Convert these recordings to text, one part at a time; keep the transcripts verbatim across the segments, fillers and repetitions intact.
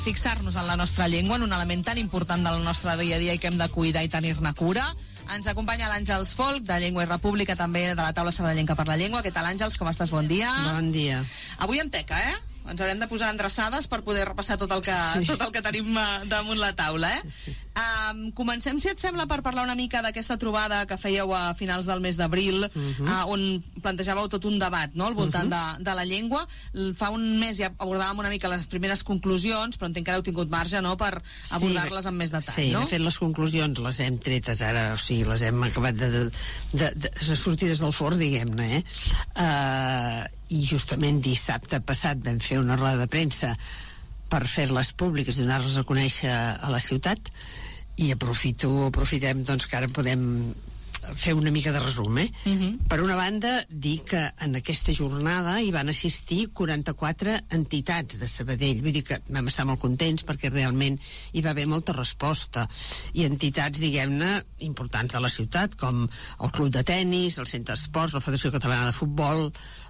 fixar-nos en la nostra llengua, en un element tan important del nostre dia a dia i que hem de cuidar i tenir-ne cura. Ens acompanya l'Àngels Folk, de Llengua i República, també de la taula sardanyenca per la llengua. Què tal, Àngels? Com estàs? Bon dia. Bon dia. Avui en teca, eh? Ens haurem de posar endreçades per poder repassar tot el que, sí. tot el que tenim damunt la taula, eh? Sí. Um, comencem, si et sembla, per parlar una mica d'aquesta trobada que fèieu a finals del mes d'abril, uh-huh. uh, on plantejàveu tot un debat, no?, al voltant uh-huh. de, de la llengua. Fa un mes ja abordàvem una mica les primeres conclusions, però entenc que heu tingut marge, no?, per abordar-les sí, amb més detall, sí, no? Sí, de fet, les conclusions les hem tretes ara, o sigui, les hem acabat de, de, de, de, de sortides del forn, diguem-ne, eh? Uh, i justament dissabte passat vam fer una roda de premsa per fer-les públiques i donar-les a conèixer a la ciutat, i aprofito, aprofitem doncs que ara podem fer una mica de resum, eh? Uh-huh. Per una banda, dir que en aquesta jornada hi van assistir quaranta-quatre entitats de Sabadell, vull dir que vam estar molt contents perquè realment hi va haver molta resposta, i entitats, diguem-ne, importants de la ciutat, com el Club de Tenis, el Centre d'Esports, la Federació Catalana de Futbol,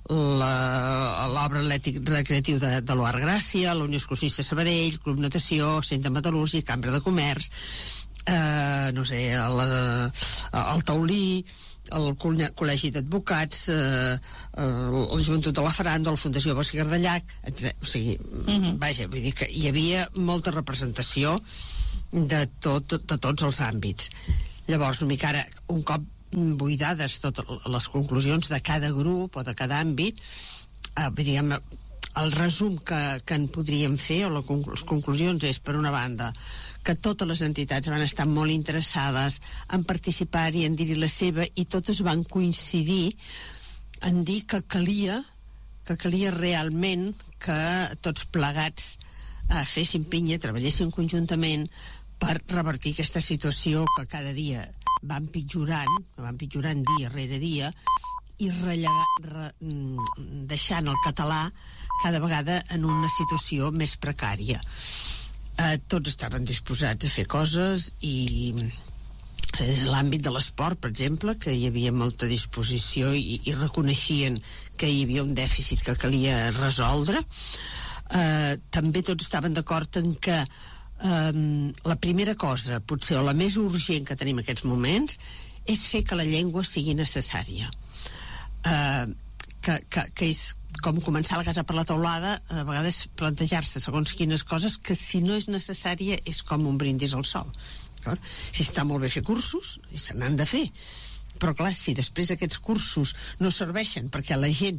l'Obra Atlètic Recreatiu de, de l'O A R Gràcia, la Unió Excursionista Sabadell, Club Natació, Centre Metal·lúrgic, Cambra de Comerç, Uh, no sé, el, el Taulí, el Col·legi d'Advocats, uh, uh, la Joventut de la Faranda, la Fundació Bosc i Gardellac, etcètera. O sigui, uh-huh. vaja, vull dir que hi havia molta representació de, tot, de tots els àmbits. Llavors, una mica ara, un cop buidades totes les conclusions de cada grup o de cada àmbit, uh, diguem, el resum que, que en podríem fer, o les conclusions, és, per una banda, que totes les entitats van estar molt interessades en participar i en dir-hi la seva, i totes van coincidir en dir que calia que calia realment que tots plegats eh, fessin pinya, treballessin conjuntament per revertir aquesta situació que cada dia va empitjorant, va empitjorant dia rere dia, i rellegar, re, deixant el català cada vegada en una situació més precària. Eh, tots estaven disposats a fer coses, i és l'àmbit de l'esport, per exemple, que hi havia molta disposició i, i reconeixien que hi havia un dèficit que calia resoldre. Eh, també tots estaven d'acord en que eh, la primera cosa, potser, o la més urgent que tenim en aquests moments, és fer que la llengua sigui necessària. Uh, que, que, que és com començar la casa per la teulada, a vegades plantejar-se segons quines coses que, si no és necessària, és com un brindis al sol. D'acord? Si està molt bé fer cursos, i se n'han de fer, però clar, si després aquests cursos no serveixen perquè la gent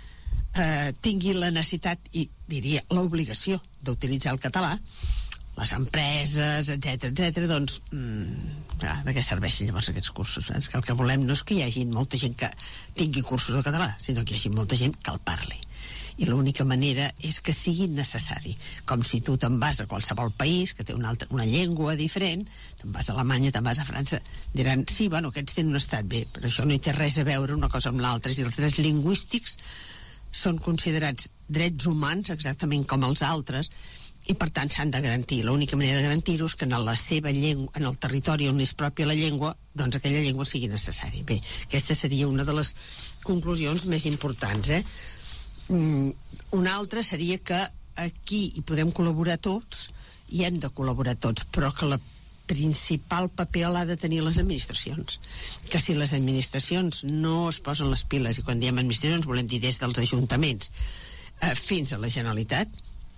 uh, tingui la necessitat i, diria, l'obligació d'utilitzar el català, les empreses, etcètera, etcètera, doncs mmm, ah, de què serveixen llavors aquests cursos? És que el que volem no és que hi hagi molta gent que tingui cursos de català, sinó que hi hagi molta gent que el parli, i l'única manera és que sigui necessari. Com si tu te'n vas a qualsevol país que té una, altra, una llengua diferent, te'n vas a Alemanya, te'n vas a França, diran, sí, bueno, aquests tenen un estat bé, però això no hi té res a veure una cosa amb l'altra, i els drets lingüístics són considerats drets humans exactament com els altres, i per tant s'han de garantir. L'única manera de garantir-ho és que en la seva llengua, en el territori on és pròpia la llengua, doncs aquella llengua sigui necessària. Bé, aquesta seria una de les conclusions més importants, eh? Mm, una altra seria que aquí hi podem col·laborar tots, i hem de col·laborar tots, però que la principal paper l'ha de tenir les administracions, que si les administracions no es posen les piles, i quan diem administracions volem dir des dels ajuntaments eh, fins a la Generalitat,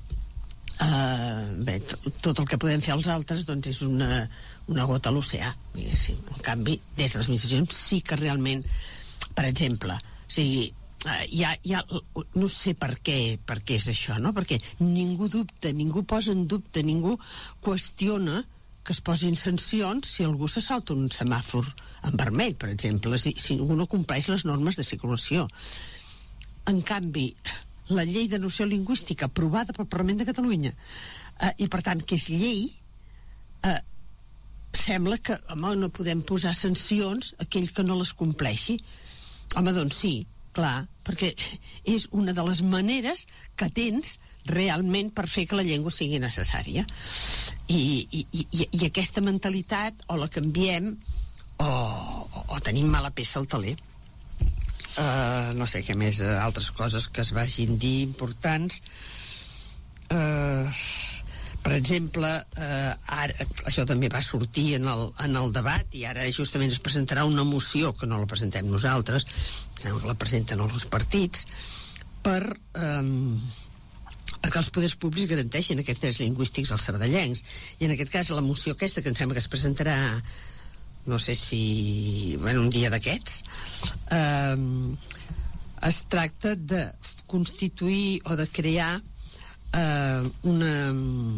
Uh, bé, tot el que podem fer els altres doncs és una, una gota a l'oceà, diguéssim. En canvi, des de les administracions sí que realment, per exemple, o sigui, uh, hi ha, hi ha, no sé per què, per què és això, no? Perquè ningú dubta, ningú posa en dubte, ningú qüestiona que es posin sancions si algú se salta un semàfor en vermell, per exemple, si, si algú no compleix les normes de circulació. En canvi, la llei de noció lingüística aprovada pel Parlament de Catalunya, eh, i per tant que és llei, eh, sembla que, home, no podem posar sancions a aquell que no les compleixi. Home, doncs sí, clar, perquè és una de les maneres que tens realment per fer que la llengua sigui necessària, i, i, i, i aquesta mentalitat o la canviem o, o, o tenim mala peça al taler. Uh, no sé què més, uh, altres coses que es vagin dir importants. Uh, per exemple, eh, ara, això també va sortir en el, en el debat, i ara justament es presentarà una moció, que no la presentem nosaltres, la presenten els partits, per eh, perquè els poders públics garanteixin aquests drets lingüístics als sardellencs. I en aquest cas la moció aquesta, que em sembla que es presentarà, no sé si bueno, un dia d'aquests, eh, es tracta de constituir o de crear eh, una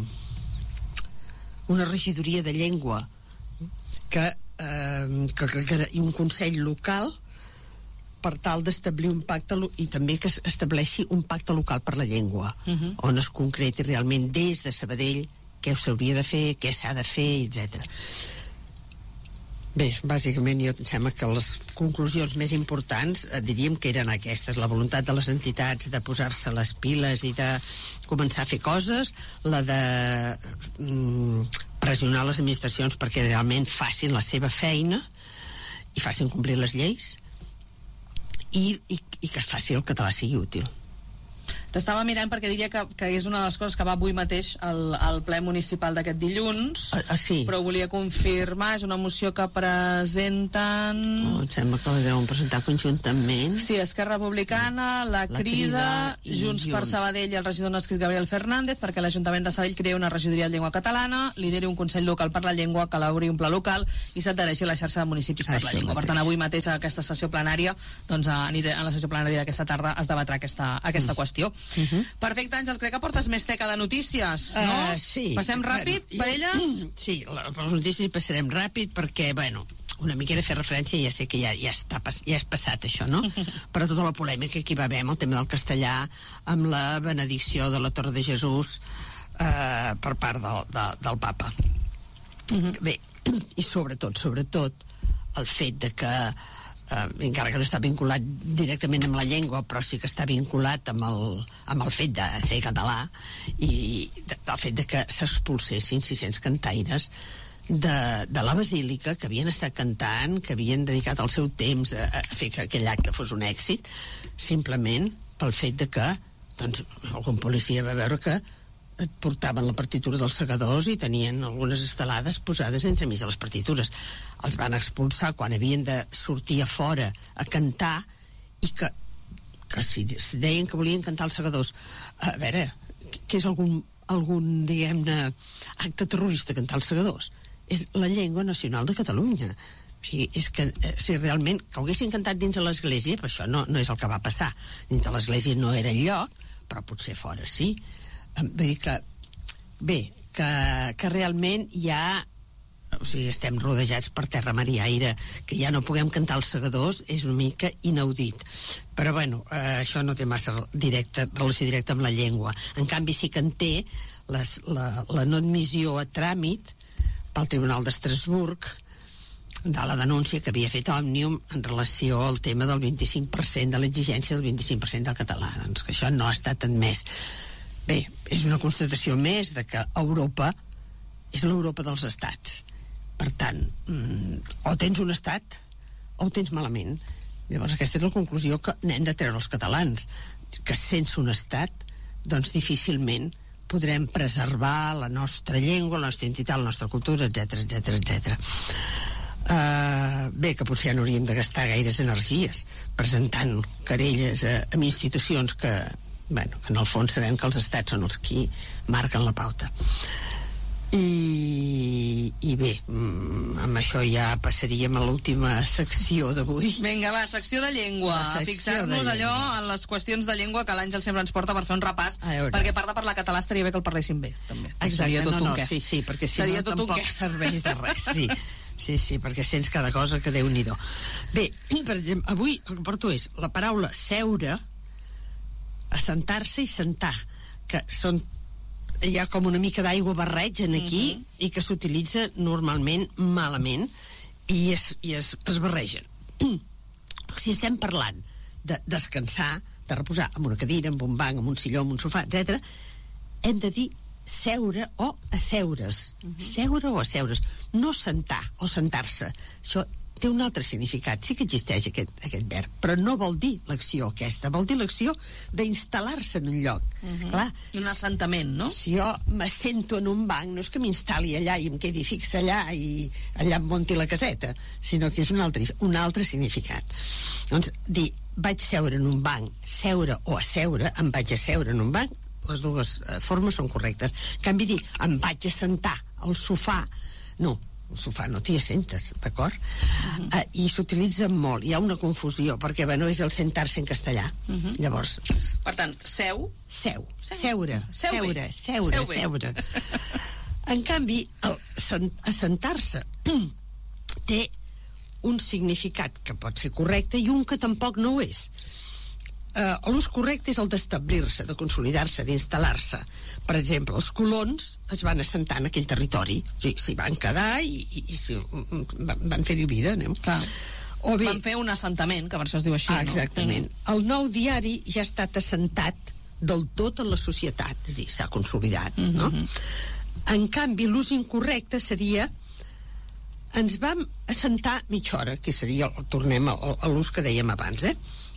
una regidoria de llengua que, eh, que, que, que i un consell local per tal d'establir un pacte i també que estableixi un pacte local per la llengua, uh-huh. on es concreti realment des de Sabadell què s'hauria de fer, què s'ha de fer, etcètera. Bé, bàsicament jo em sembla que les conclusions més importants eh, diríem que eren aquestes: la voluntat de les entitats de posar-se les piles i de començar a fer coses, la de mm, pressionar les administracions perquè realment facin la seva feina i facin complir les lleis, i, i, i que es faci el català sigui útil. T'estava mirant perquè diria que, que és una de les coses que va avui mateix al, al ple municipal d'aquest dilluns. Ah, ah, sí. Però volia confirmar, és una moció que presenten... Oh, em sembla que la deuen presentar conjuntament. Sí, Esquerra Republicana, la, la Crida, crida Junts, Junts per Sabadell i el regidor no adscrit Gabriel Fernández, perquè l'Ajuntament de Sabadell crea una regidoria de llengua catalana, lideri un Consell Local per la Llengua, que elabori un pla local i s'adhereixi a la xarxa de municipis per Això la llengua. Mateix. Per tant, avui mateix a aquesta sessió plenària, doncs aniré, en la sessió plenària d'aquesta tarda es debatrà aquesta, aquesta mm. qüestió. Uh-huh. Perfecte, Àngel, crec que portes més teca de notícies, no? Uh, sí. Passem ràpid bueno, per elles? Sí, la, per les notícies hi passarem ràpid perquè, bueno, una mica de fer referència, ja sé que ja, ja, està, ja és passat això, no? Però tota la polèmica que hi va haver amb el tema del castellà, amb la benedicció de la Torre de Jesús eh, per part del, de, del papa. Uh-huh. Bé, i sobretot, sobretot, el fet de que Uh, encara que no està vinculat directament amb la llengua, però sí que està vinculat amb el, amb el fet de ser català, i de, el fet de que s'expulsessin sis-cents cantaires de, de la basílica, que havien estat cantant, que havien dedicat el seu temps a, a fer que aquell acte fos un èxit, simplement pel fet de que doncs, algun policia va veure que et portaven la partitura dels segadors i tenien algunes estelades posades entremig de les partitures. Els van expulsar quan havien de sortir a fora a cantar, i que, que si, si deien que volien cantar els segadors, a veure, que és algun, algun diguem-ne, acte terrorista cantar els segadors? És la llengua nacional de Catalunya. O sigui, és que si realment que ho haguessin cantat dins de l'església, però això no, no és el que va passar. Dins de l'església no era el lloc, però potser fora sí. Vull dir que, bé, que, que realment hi ha, o sigui, estem rodejats per terra, mar i aire, que ja no puguem cantar els segadors és una mica inaudit. Però, bueno, eh, això no té massa directa, relació directa amb la llengua. En canvi, sí que en té les, la, la no admissió a tràmit pel Tribunal d'Estrasburg de la denúncia que havia fet Òmnium en relació al tema del vint-i-cinc per cent, de l'exigència del vint-i-cinc per cent del català. Doncs que això no ha estat admès. Bé, és una constatació més de que Europa és l'Europa dels estats. Per tant, o tens un estat o ho tens malament. Llavors aquesta és la conclusió que n'hem de treure els catalans, que sense un estat doncs difícilment podrem preservar la nostra llengua, la nostra identitat, la nostra cultura, etcètera, etcètera, etcètera. Uh, bé, que potser ja no hauríem de gastar gaires energies presentant querelles a, a institucions que bueno, que en el fons sabem que els estats són els qui marquen la pauta. I, i bé, amb això ja passaríem a l'última secció d'avui. Vinga, va, secció de llengua. Fixar-nos allò en les qüestions de llengua que l'Àngel sempre ens porta per fer un repàs, perquè a part de parlar català estaria bé que el parlessin bé, també. Exacte, no, no, sí, sí, perquè si seria no tampoc serveix de res, sí. Sí, sí, perquè sents cada cosa que Déu-n'hi-do. Bé, per exemple, avui el que porto és la paraula seure, assentar-se i sentar, que són hi ha com una mica d'aigua barregen aquí, uh-huh. i que s'utilitza normalment malament i es, i es, es barregen. Si estem parlant de descansar, de reposar en una cadira, en un banc, en un silló, en un sofà, etcètera, hem de dir seure o asseure's. Uh-huh. Seure o asseure's, no sentar o sentar-se. Això té un altre significat. Sí que existeix aquest, aquest verb, però no vol dir l'acció aquesta, vol dir l'acció d'instal·lar-se en un lloc. Uh-huh. Clar, un assentament, no? Si jo m'assento en un banc, no és que m'instal·li allà i em quedi fixa allà i allà em munti la caseta, sinó que és un altre, un altre significat. Doncs dir, vaig seure en un banc, seure o asseure, em vaig asseure en un banc, les dues eh, formes són correctes. En canvi, dir, em vaig assentar al sofà, no, el sofà no t'hi assentes, d'acord? Uh-huh. Uh, I s'utilitza molt, hi ha una confusió, perquè, bueno, és el sentar-se en castellà. Uh-huh. Llavors... Per tant, seu... Seu, seure, seu seure, seure, seu seure. En canvi, el assentar-se té un significat que pot ser correcte i un que tampoc no ho és. Uh, l'ús correcte és el d'establir-se, de consolidar-se, d'instal·lar-se. Per exemple, els colons es van assentar en aquell territori, s'hi sí, van quedar i, i, i sí, van, van fer-hi vida, no? Clar. O bé, van fer un assentament, que per això es diu així, ah, exactament. No? El nou diari ja ha estat assentat del tot en la societat, és a dir, s'ha consolidat, uh-huh. no? En canvi, l'ús incorrecte seria ens vam assentar mitja hora, que seria, tornem a, a l'ús que dèiem abans, eh?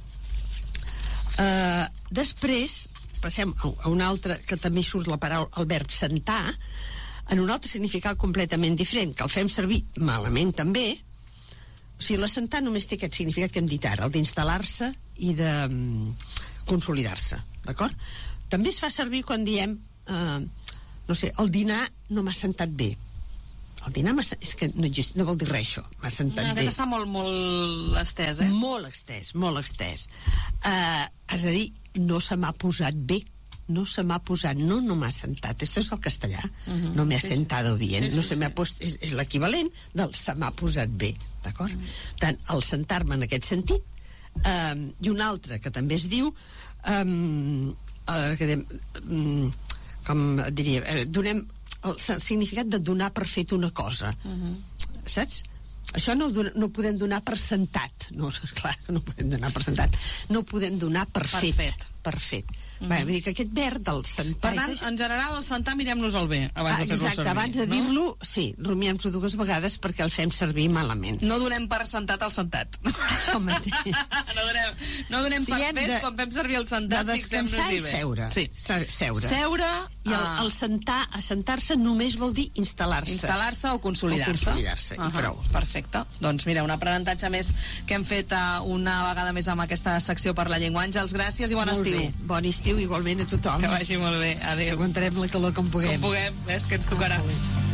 Uh, després passem a, a un altre que també surt la paraula, el verb sentar, en un altre significat completament diferent, que el fem servir malament també. O sigui, l'assentar només té aquest significat que hem dit ara, el d'instal·lar-se i de um, consolidar-se, d'acord? També es fa servir quan diem uh, no sé, el dinar no m'ha sentat bé. El dinar és que no, exist, no vol dir res, això. M'ha sentat no, bé. Aquest està molt, molt estès, eh? Molt estès, molt estès. Uh, has de dir, no se m'ha posat bé. No se m'ha posat, no, no m'ha sentat. Esto és el castellà. Uh-huh. No me ha sí, sentado sí. bien. Sí, no sí, se sí. m'ha post... És, és l'equivalent del se m'ha posat bé, d'acord? Uh-huh. Tant, el sentar-me en aquest sentit, um, i un altre que també es diu, um, uh, que dèiem, um, com diria, eh, donem el significat de donar per fet una cosa. Uh-huh. Saps? Això no, no ho podem donar per sentat. No, esclar, no ho podem donar per sentat. No ho podem donar per, per fet. fet. Per fet. Uh-huh. Bé, vull dir que aquest verb del sentar... Per tant, en general, el sentar mirem-nos-el bé abans ah, de fer-lo servir. Abans de dir-lo, no? Sí, rumiem-ho dues vegades perquè el fem servir malament. No donem per sentat el sentat. Això mateix. no donem, no donem si per fet, de, quan fem servir el sentat, de descansar i seure. Sí. Seure. Seure... I el, el sentar, assentar-se només vol dir instal·lar-se. Instal·lar-se o consolidar-se. O consolidar-se, uh-huh. i prou. Perfecte. Doncs mira, un aprenentatge més que hem fet uh, una vegada més amb aquesta secció per la llengua. Àngels, gràcies i bon molt estiu. Bé. Bon estiu igualment a tothom. Que vagi molt bé. Adéu. Aguantarem la calor com puguem. Com puguem, és que ens tocarà.